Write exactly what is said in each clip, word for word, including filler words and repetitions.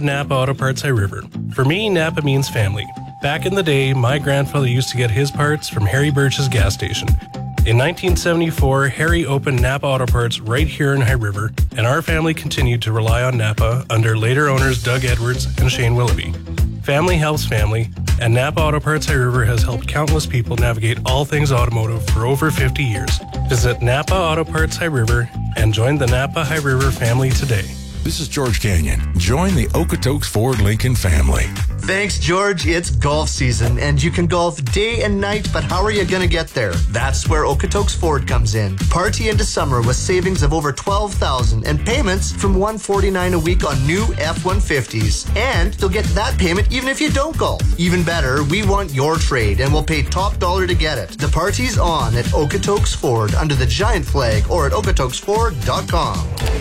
Napa Auto Parts High River. For me, Napa means family. Back in the day, my grandfather used to get his parts from Harry Birch's gas station. In nineteen seventy-four, Harry opened Napa Auto Parts right here in High River, and our family continued to rely on Napa under later owners Doug Edwards and Shane Willoughby. Family helps family, and Napa Auto Parts High River has helped countless people navigate all things automotive for over fifty years. Visit Napa Auto Parts High River and join the Napa High River family today. This is George Canyon. Join the Okotoks Ford Lincoln family. Thanks, George. It's golf season, and you can golf day and night, but how are you going to get there? That's where Okotoks Ford comes in. Party into summer with savings of over twelve thousand dollars and payments from one hundred forty-nine dollars a week on new F one fifties. And you'll get that payment even if you don't golf. Even better, we want your trade, and we'll pay top dollar to get it. The party's on at Okotoks Ford under the giant flag or at okotoks ford dot com.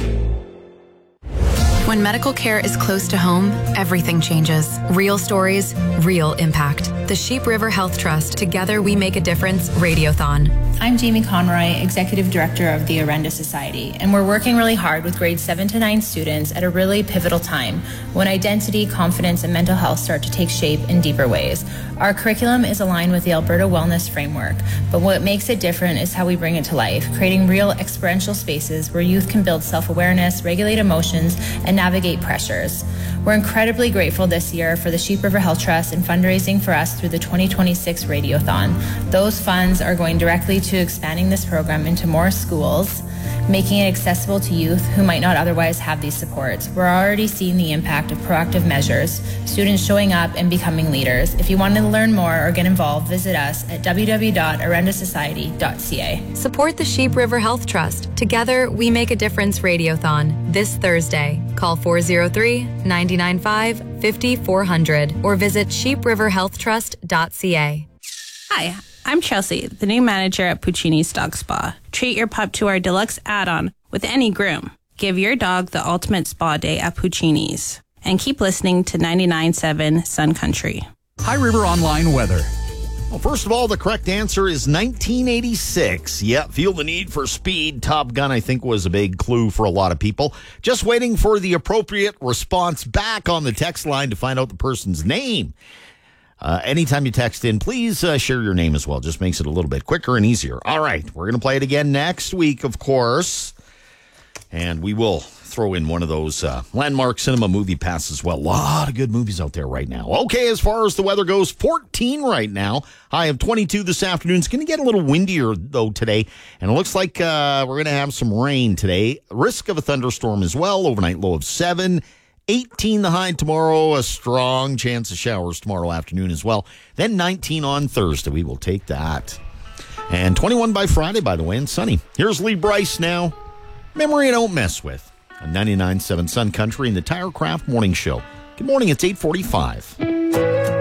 When medical care is close to home, everything changes. Real stories, real impact. The Sheep River Health Trust, Together We Make a Difference Radiothon. I'm Jamie Conroy, Executive Director of the Arenda Society, and we're working really hard with grades seven to nine students at a really pivotal time when identity, confidence, and mental health start to take shape in deeper ways. Our curriculum is aligned with the Alberta Wellness Framework, but what makes it different is how we bring it to life, creating real experiential spaces where youth can build self-awareness, regulate emotions, and navigate pressures. We're incredibly grateful this year for the Sheep River Health Trust and fundraising for us through the twenty twenty-six Radiothon. Those funds are going directly to expanding this program into more schools, making it accessible to youth who might not otherwise have these supports. We're already seeing the impact of proactive measures, students showing up and becoming leaders. If you want to learn more or get involved, visit us at w w w dot arenda society dot c a. Support the Sheep River Health Trust. Together We Make a Difference Radiothon this Thursday. Call four oh three, nine nine five, five oh four hundred or visit sheep river health trust dot c a. Hi, I'm Chelsea, the new manager at Puccini's Dog Spa. Treat your pup to our deluxe add-on with any groom. Give your dog the ultimate spa day at Puccini's. And keep listening to ninety-nine point seven Sun Country. High River Online weather. Well, first of all, the correct answer is nineteen eighty-six. Yeah, feel the need for speed. Top Gun, I think, was a big clue for a lot of people. Just waiting for the appropriate response back on the text line to find out the person's name. Uh, anytime you text in, please uh, share your name as well. Just makes it a little bit quicker and easier. All right, we're going to play it again next week, of course. And we will throw in one of those uh, Landmark Cinema movie passes as well. A lot of good movies out there right now. Okay, as far as the weather goes, fourteen right now. High of twenty-two this afternoon. It's going to get a little windier, though, today. And it looks like uh, we're going to have some rain today. Risk of a thunderstorm as well. Overnight low of seven. eighteen the high tomorrow. A strong chance of showers tomorrow afternoon as well. Then nineteen on Thursday. We will take that. And twenty-one by Friday, by the way, and sunny. Here's Lee Bryce now. Memory I Don't Mess With. On ninety-nine point seven Sun Country and the Tirecraft Morning Show. Good morning, it's eight forty-five.